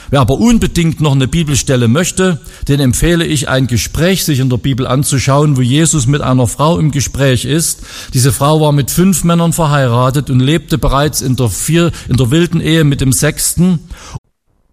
Wer aber unbedingt noch eine Bibelstelle möchte, den empfehle ich, ein Gespräch sich in der Bibel anzuschauen, wo Jesus mit einer Frau im Gespräch ist. Diese Frau war mit 5 Männern verheiratet und lebte bereits in der wilden Ehe mit dem 6.